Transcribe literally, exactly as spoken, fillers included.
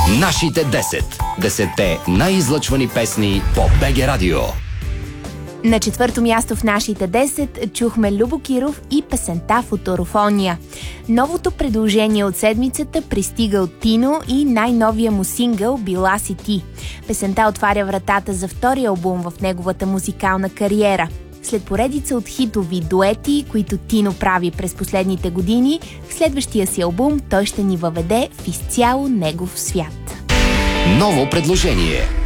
Нашите десет. Десетте най-излъчвани песни по БГ Радио. На четвърто място в нашите десет чухме Любо Киров и песента Футурофония. Новото предложение от седмицата пристига от Тино и най-новия му сингъл Била си ти. Песента отваря вратата за втория албум в неговата музикална кариера. След поредица от хитови дуети, които Тино прави през последните години, в следващия си албум той ще ни въведе в изцяло негов свят. Ново предложение.